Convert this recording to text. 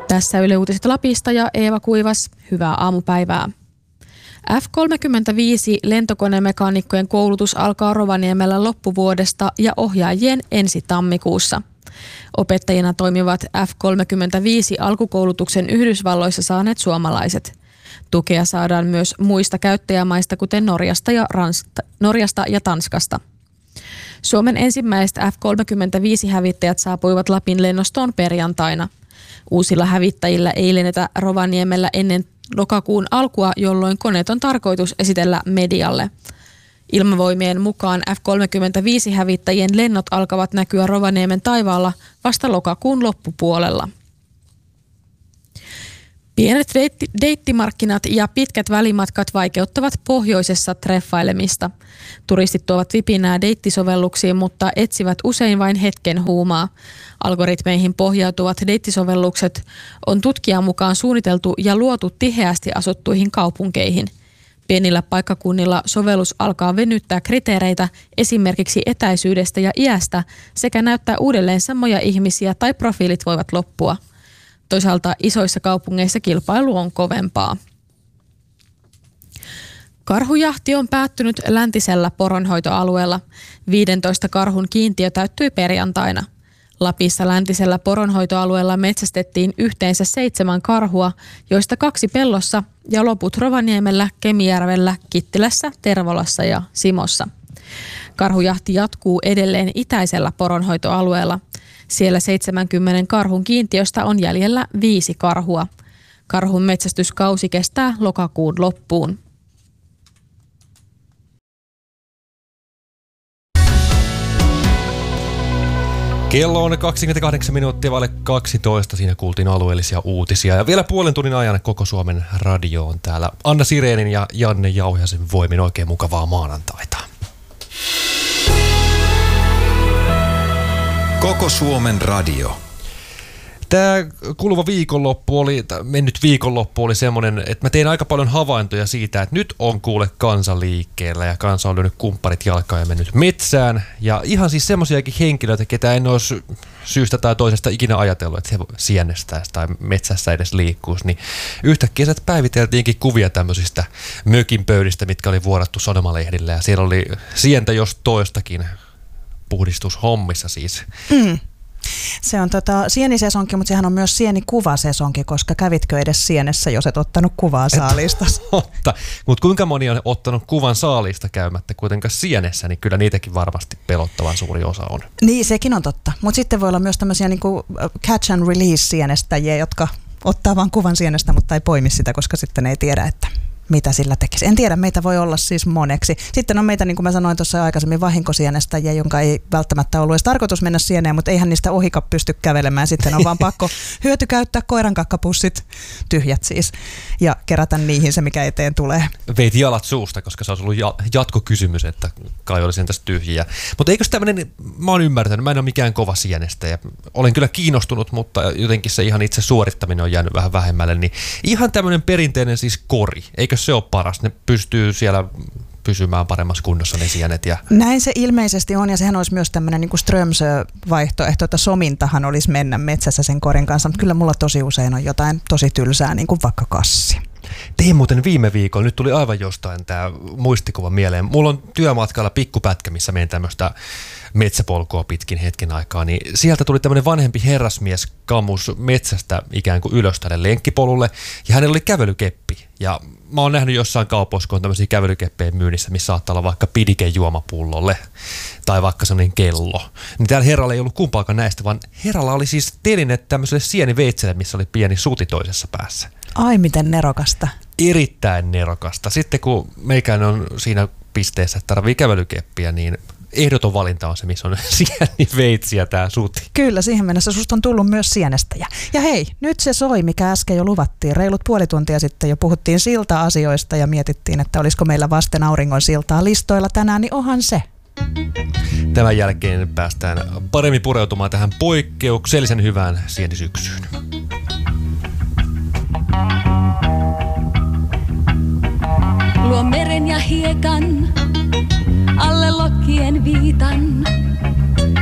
Tässä Yle Uutiset Lapista ja Eeva Kuivas. Hyvää aamupäivää. F-35 lentokonemekaanikkojen koulutus alkaa Rovaniemellä loppuvuodesta ja ohjaajien ensi tammikuussa. Opettajina toimivat F-35 alkukoulutuksen Yhdysvalloissa saaneet suomalaiset. Tukea saadaan myös muista käyttäjämaista, kuten Norjasta ja Tanskasta. Suomen ensimmäiset F-35-hävittäjät saapuivat Lapin lennostoon perjantaina. Uusilla hävittäjillä ei lennetä Rovaniemellä ennen lokakuun alkua, jolloin koneet on tarkoitus esitellä medialle. Ilmavoimien mukaan F-35-hävittäjien lennot alkavat näkyä Rovaniemen taivaalla vasta lokakuun loppupuolella. Pienet deittimarkkinat ja pitkät välimatkat vaikeuttavat pohjoisessa treffailemista. Turistit tuovat vipinää deittisovelluksiin, mutta etsivät usein vain hetken huumaa. Algoritmeihin pohjautuvat deittisovellukset on tutkijan mukaan suunniteltu ja luotu tiheästi asuttuihin kaupunkeihin. Pienillä paikkakunnilla sovellus alkaa venyttää kriteereitä esimerkiksi etäisyydestä ja iästä sekä näyttää uudelleen samoja ihmisiä tai profiilit voivat loppua. Toisaalta isoissa kaupungeissa kilpailu on kovempaa. Karhujahti on päättynyt läntisellä poronhoitoalueella. 15 karhun kiintiö täyttyi perjantaina. Lapissa läntisellä poronhoitoalueella metsästettiin yhteensä 7 karhua, joista 2 pellossa ja loput Rovaniemellä, Kemijärvellä, Kittilässä, Tervolassa ja Simossa. Karhujahti jatkuu edelleen itäisellä poronhoitoalueella. Siellä 70 karhun kiintiöstä on jäljellä 5 karhua. Karhun metsästyskausi kestää lokakuun loppuun. Kello on 28 minuuttia vaille 12. Siinä kuultiin alueellisia uutisia. Ja vielä puolen tunnin ajan koko Suomen radio on täällä. Anna Sirenin ja Janne Jauhiasen voimin oikein mukavaa maanantaita. Koko Suomen radio. Tämä kuluva viikonloppu mennyt viikonloppu oli semmoinen, että mä tein aika paljon havaintoja siitä, että nyt on kuule kansa liikkeellä ja kansa on lyönyt kumpparit jalkaan ja mennyt metsään. Ja ihan siis semmoisiakin henkilöitä, ketä en olisi syystä tai toisesta ikinä ajatellut, että he sienestäisi tai metsässä edes liikkuisi. Niin yhtäkkiä sieltä päiviteltiinkin kuvia tämmöisistä mökin pöydistä, mitkä oli vuorattu sanomalehdillä. Ja siellä oli sientä jos toistakin puhdistushommissa siis. Se on sienisesonki, mutta sehän on myös sienikuvasesonki, koska kävitkö edes sienessä, jos et ottanut kuvaa saalista? Totta, mutta kuinka moni on ottanut kuvan saalista käymättä kuitenkaan sienessä, niin kyllä niitäkin varmasti pelottavan suuri osa on. Niin, sekin on totta, mutta sitten voi olla myös tämmöisiä niin kuin catch and release sienestäjiä, jotka ottaa vaan kuvan sienestä, mutta ei poimi sitä, koska sitten ei tiedä, että mitä sillä tekisi. En tiedä, meitä voi olla siis moneksi. Sitten on meitä, niin kuin mä sanoin tuossa aikaisemmin, vahinkosienestäjiä, jonka ei välttämättä ollut edes tarkoitus mennä sieneen, mutta eihän niistä ohika pysty kävelemään. Sitten on vaan pakko hyötykäyttää koirankakkapussit, tyhjät siis, ja kerätä niihin se, mikä eteen tulee. Veit jalat suusta, koska se olisi ollut jatkokysymys, että kai olisi entäs tyhjiä. Mutta eikös tämmöinen, mä oon ymmärtänyt, mä en ole mikään kova sienestäjä. Olen kyllä kiinnostunut, mutta jotenkin se ihan itse suorittaminen on jäänyt vähän vähemmälle. Niin ihan tämmöinen perinteinen siis kori, eikö se ole paras? Ne pystyy siellä pysymään paremmassa kunnossa ne sienet. Ja näin se ilmeisesti on, ja sehän olisi myös tämmöinen niin kuin Strömsö-vaihtoehto, että somintahan olisi mennä metsässä sen korin kanssa, mutta kyllä mulla tosi usein on jotain tosi tylsää, niin kuin vaikka kassi. Tein muuten viime viikolla, nyt tuli aivan jostain tämä muistikuva mieleen. Mulla on työmatkalla pikkupätkä, missä menen tämmöistä metsäpolkua pitkin hetken aikaa, niin sieltä tuli tämmöinen vanhempi herrasmies kamus metsästä ikään kuin ylös tälle lenkkipolulle, ja hänellä oli kävelykeppi. Ja mä oon nähnyt jossain kaupoissa, kun on tämmöisiä kävelykeppejä myynnissä, missä saattaa olla vaikka pidike juomapullolle tai vaikka semmoinen kello. Niin täällä herralla ei ollut kumpaakaan näistä, vaan herralla oli siis teline tämmöiselle sieniveitselle, missä oli pieni suti toisessa päässä. Ai miten nerokasta. Erittäin nerokasta. Sitten kun meikään on siinä pisteessä, että tarvii kävelykeppiä, niin ehdoton valinta on se, missä on sieniveitsi ja tää suti. Kyllä, siihen mennessä susta on tullut myös sienestäjä. Ja hei, nyt se soi, mikä äsken jo luvattiin. Reilut puoli tuntia sitten jo puhuttiin silta-asioista ja mietittiin, että olisiko meillä vasten auringon siltaa listoilla tänään, niin onhan se. Tämän jälkeen päästään paremmin pureutumaan tähän poikkeuksellisen hyvään sienisyksyyn. Luo meren ja hiekan, alle lokkien viitan.